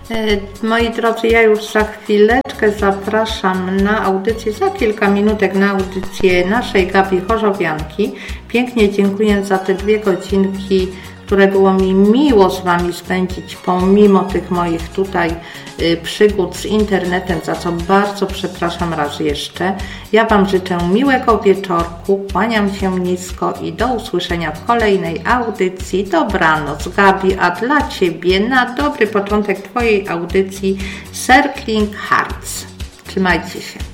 Moi drodzy, ja już za chwileczkę zapraszam na audycję, za kilka minutek na audycję naszej Gabi Chorzowianki. Pięknie dziękuję za te 2 godzinki, które było mi miło z Wami spędzić, pomimo tych moich tutaj przygód z internetem, za co bardzo przepraszam raz jeszcze. Ja Wam życzę miłego wieczorku, kłaniam się nisko i do usłyszenia w kolejnej audycji. Dobranoc, Gabi, a dla Ciebie na dobry początek Twojej audycji Circling Hearts. Trzymajcie się.